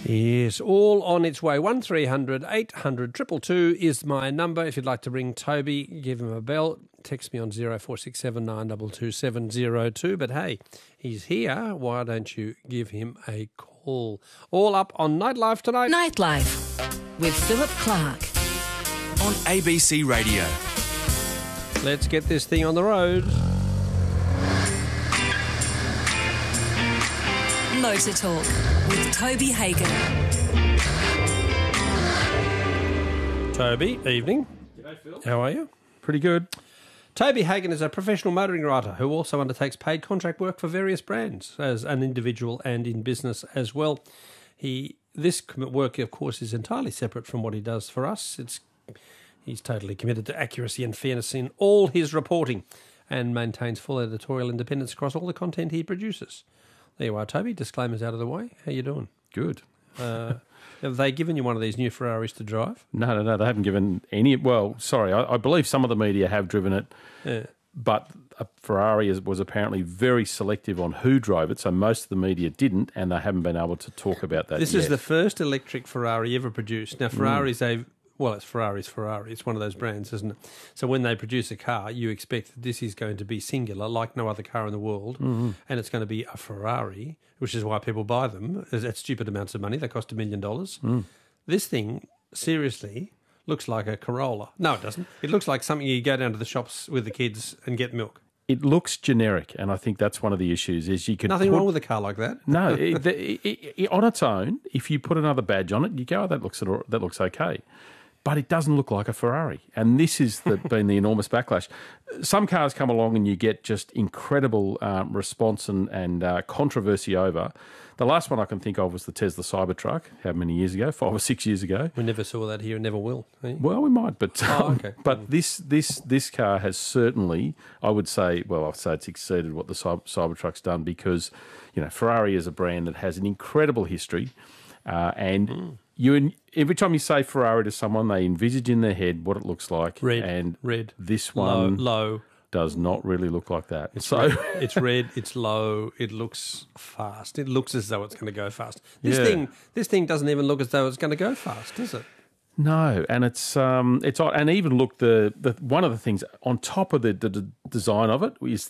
Yes, all on its way. 1300 800 222 is my number. If you'd like to ring Toby, give him a bell. Text me on 0467 922 702. But hey, he's here. Why don't you give him a call? All up on Nightlife tonight. Nightlife with Philip Clark on ABC Radio. Let's get this thing on the road. Motor Talk with Toby Hagen. Toby, evening. G'day, Phil. How are you? Pretty good. Toby Hagen is a professional motoring writer who also undertakes paid contract work for various brands as an individual and in business as well. This work, of course, is entirely separate from what he does for us. He's totally committed to accuracy and fairness in all his reporting and maintains full editorial independence across all the content he produces. There you are, Toby. Disclaimers out of the way. How you doing? Good. Have they given you one of these new Ferraris to drive? No, they haven't given any. Well, sorry, I believe some of the media have driven it, Yeah. but Ferrari was apparently very selective on who drove it, so most of the media didn't, and they haven't been able to talk about that This yet. is the first electric Ferrari ever produced. Now, Ferrari's it's Ferrari's Ferrari. It's one of those brands, isn't it? So when they produce a car, you expect that this is going to be singular, like no other car in the world, and it's going to be a Ferrari, which is why people buy them at stupid amounts of money. They cost $1 million. This thing, seriously, looks like a Corolla. No, it doesn't. It looks like something you go down to the shops with the kids and get milk. It looks generic, and I think that's one of the issues. Is you could Nothing wrong with a car like that. No, on its own, if you put another badge on it, you go, oh, that looks okay. But it doesn't look like a Ferrari. And this has been the enormous backlash. Some cars come along and you get just incredible response and controversy over. The last one I can think of was the Tesla Cybertruck, how many years ago? 5 or 6 years ago. We never saw that here and never will. Eh? Well, we might, but okay. But this car has certainly, I'd say it's exceeded what the Cybertruck's done because, Ferrari is a brand that has an incredible history, and every time you say Ferrari to someone, they envisage in their head what it looks like. Red. This one low. does not really look like that. It's red. It's low. It looks fast. It looks as though it's going to go fast. This thing doesn't even look as though it's going to go fast, does it? No, and it's odd. And even look, the one of the things on top of the design of it is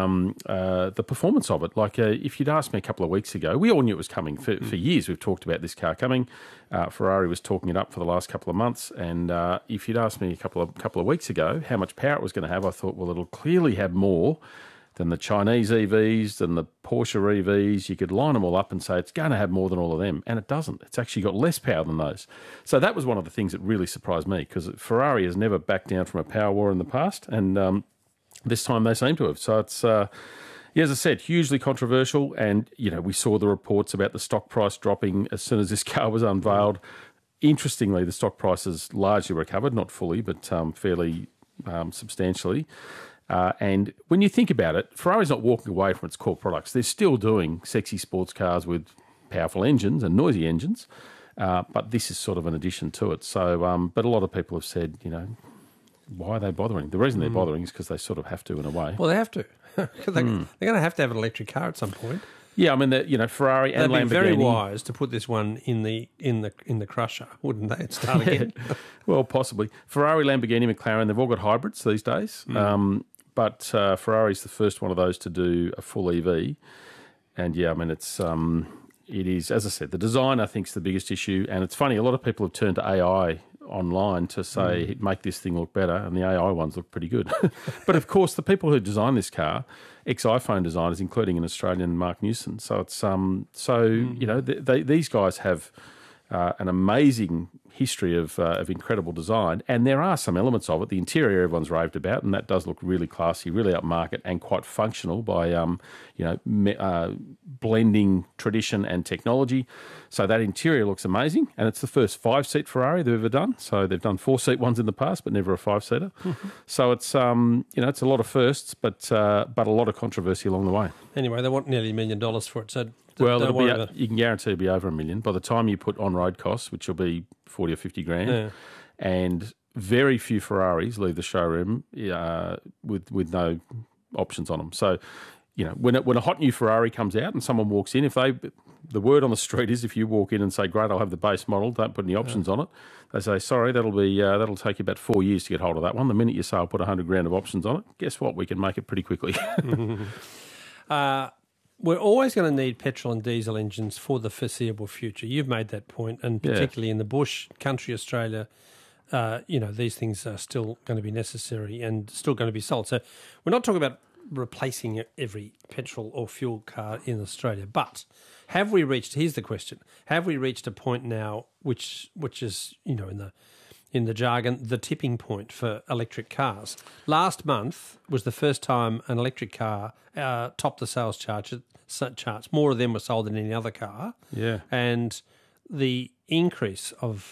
the performance of it. Like if you'd asked me a couple of weeks ago, we all knew it was coming for years. We've talked about this car coming. Ferrari was talking it up for the last couple of months, and if you'd asked me a couple of weeks ago how much power it was going to have, I thought, well, it'll clearly have more than the Chinese EVs, than the Porsche EVs. You could line them all up and say it's going to have more than all of them, and it doesn't. It's actually got less power than those. So that was one of the things that really surprised me, because Ferrari has never backed down from a power war in the past, and this time they seem to have. So it's, as I said, hugely controversial, and we saw the reports about the stock price dropping as soon as this car was unveiled. Interestingly, the stock price has largely recovered, not fully, but fairly substantially. And when you think about it, Ferrari's not walking away from its core products. They're still doing sexy sports cars with powerful engines and noisy engines, but this is sort of an addition to it. So, but a lot of people have said, why are they bothering? The reason they're bothering is because they sort of have to in a way. Well, they have to. They're going to have an electric car at some point. Yeah, I mean, Ferrari and Lamborghini. They'd be very wise to put this one in the crusher, wouldn't they? And start again. Well, possibly. Ferrari, Lamborghini, McLaren, they've all got hybrids these days. But Ferrari's the first one of those to do a full EV. And yeah, I mean, it is, as I said, the design I think is the biggest issue. And it's funny, a lot of people have turned to AI online to say, make this thing look better. And the AI ones look pretty good. But of course, the people who designed this car, ex-iPhone designers, including an Australian, Mark Newson. So it's, these guys have an amazing history of incredible design, and there are some elements of it. The interior everyone's raved about, and that does look really classy, really upmarket, and quite functional by blending tradition and technology. So that interior looks amazing, and it's the first 5-seat Ferrari they've ever done. So they've done 4-seat ones in the past, but never a 5-seater. So it's it's a lot of firsts, but a lot of controversy along the way. Anyway, they want nearly $1 million for it. So well, you can guarantee it'll be over $1 million by the time you put on-road costs, which will be 40 or 50 grand. Yeah. And very few Ferraris leave the showroom with no options on them. So when a hot new Ferrari comes out and someone walks in, the word on the street is if you walk in and say, "Great, I'll have the base model, don't put any options on it," they say, "Sorry, that'll take you about 4 years to get hold of that one. The minute you say I'll put 100 grand of options on it, guess what? We can make it pretty quickly." We're always going to need petrol and diesel engines for the foreseeable future. You've made that point, and particularly in the bush country Australia, these things are still going to be necessary and still going to be sold. So we're not talking about replacing every petrol or fuel car in Australia, but have we reached? Here's the question: have we reached a point now, which is in the jargon, the tipping point for electric cars? Last month was the first time an electric car topped the sales charts. More of them were sold than any other car. Yeah. And the increase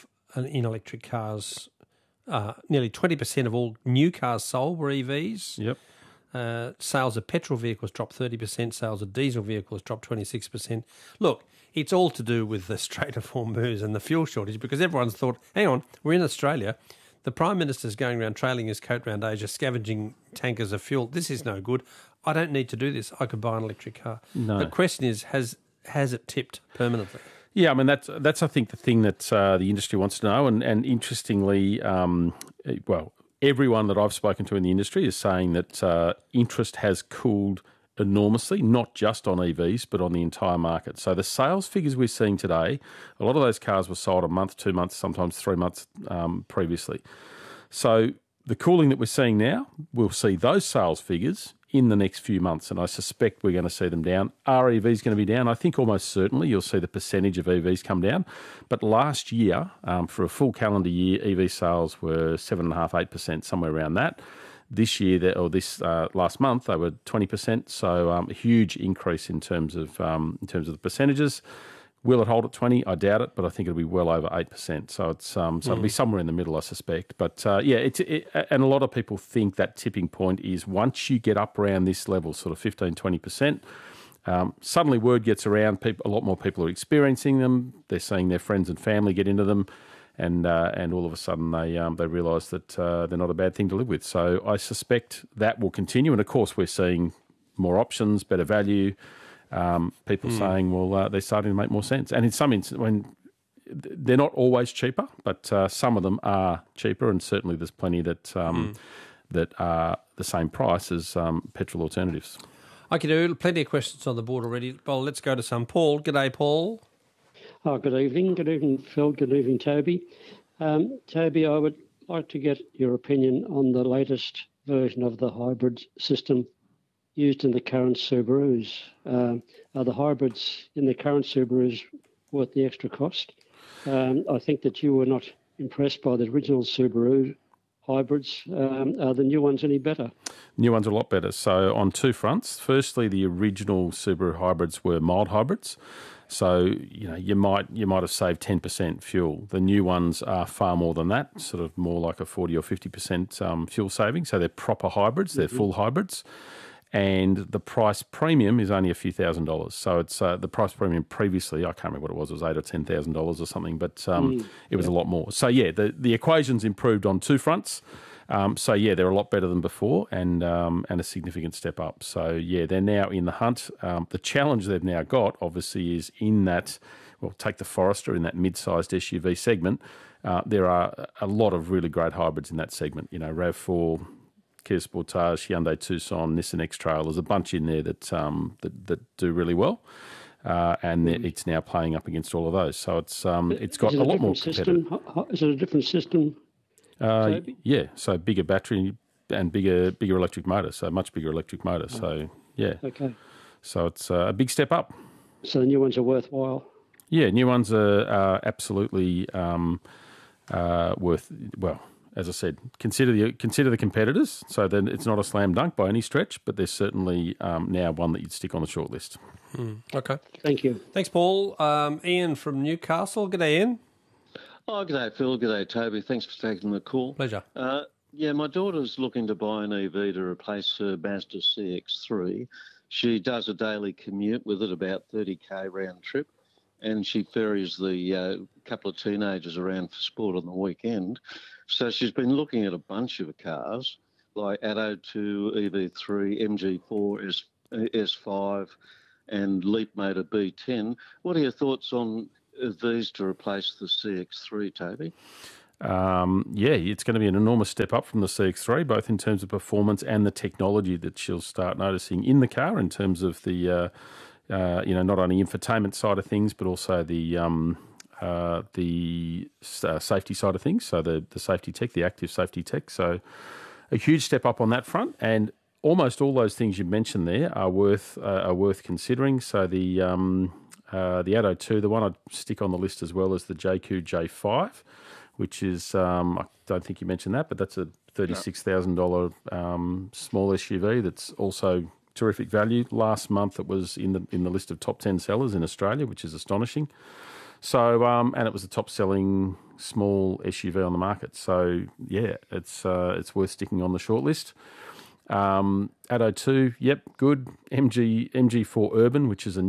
in electric cars, nearly 20% of all new cars sold were EVs. Yep. Sales of petrol vehicles dropped 30%. Sales of diesel vehicles dropped 26%. Look, it's all to do with the Strait of Hormuz and the fuel shortage, because everyone's thought, hang on, we're in Australia. The Prime Minister's going around trailing his coat around Asia, scavenging tankers of fuel. This is no good. I don't need to do this. I could buy an electric car. No. The question is, has it tipped permanently? Yeah, I mean, that's I think the thing that the industry wants to know. And interestingly, everyone that I've spoken to in the industry is saying that interest has cooled enormously, not just on EVs, but on the entire market. So the sales figures we're seeing today, a lot of those cars were sold a month, 2 months, sometimes 3 months previously. So the cooling that we're seeing now, we'll see those sales figures in the next few months, and I suspect we're going to see them down. Are EVs going to be down? I think almost certainly you'll see the percentage of EVs come down. But last year, for a full calendar year, EV sales were 7.5%, 8%, somewhere around that. This year, last month, they were 20%. So a huge increase in terms of the percentages. Will it hold at 20? I doubt it, but I think it'll be well over 8%. So it'll be somewhere in the middle, I suspect. But and a lot of people think that tipping point is once you get up around this level, sort of 15, 20%. Suddenly word gets around. A lot more people are experiencing them. They're seeing their friends and family get into them. And all of a sudden they realise that they're not a bad thing to live with. So I suspect that will continue. And of course, we're seeing more options, better value. People saying, well, they're starting to make more sense. And in some instances, when they're not always cheaper, but some of them are cheaper, and certainly there's plenty that are the same price as petrol alternatives. Okay, do plenty of questions on the board already. Well, let's go to some. Paul. G'day, Paul. Oh, good evening. Good evening, Phil. Good evening, Toby. Toby, I would like to get your opinion on the latest version of the hybrid system used in the current Subarus. Are the hybrids in the current Subarus worth the extra cost? I think that you were not impressed by the original Subaru hybrids. Are the new ones any better? New ones are a lot better. So on two fronts. Firstly, the original Subaru hybrids were mild hybrids. So, you might have saved 10% fuel. The new ones are far more than that, sort of more like a 40 or 50% fuel saving. So they're proper hybrids, they're full hybrids. And the price premium is only a few $1,000s. So it's the price premium previously, I can't remember what it was $8,000 or $10,000 or something, but it was a lot more. So the equation's improved on two fronts. They're a lot better than before and a significant step up. So they're now in the hunt. The challenge they've now got, obviously, is in that. Well, take the Forester in that mid-sized SUV segment. There are a lot of really great hybrids in that segment. RAV4. Kia Sportage, Hyundai Tucson, Nissan X-Trail. There's a bunch in there that do really well, and it's now playing up against all of those. So it's got a lot more competitive. Is it a different system? So bigger battery and bigger electric motor. So much bigger electric motor. So okay. So it's a big step up. So the new ones are worthwhile. Yeah, new ones are absolutely worth. Well, as I said, consider the competitors. So then it's not a slam dunk by any stretch, but there's certainly now one that you'd stick on the shortlist. Okay. Thank you. Thanks, Paul. Ian from Newcastle. G'day, Ian. Oh, g'day, Phil. G'day, Toby. Thanks for taking the call. Pleasure. My daughter's looking to buy an EV to replace her Mazda CX-3. She does a daily commute with it, about 30k round trip, and she ferries the couple of teenagers around for sport on the weekend. So she's been looking at a bunch of cars, like Atto 2, EV3, MG4, S5 and Leapmotor B10. What are your thoughts on these to replace the CX3, Toby? It's going to be an enormous step up from the CX3, both in terms of performance and the technology that she'll start noticing in the car in terms of the, not only infotainment side of things, but also the safety side of things. So the safety tech, the active safety tech. So a huge step up on that front, and almost all those things you mentioned there are worth considering. So the Atto 2, the one I'd stick on the list as well as the JQ J5, which is I don't think you mentioned that, but that's a $36,000 small SUV that's also terrific value. Last month it was in the list of top 10 sellers in Australia, which is astonishing. So and it was the top selling small SUV on the market. So yeah, it's worth sticking on the short list. Atto 2, yep, good. MG4 Urban, which is a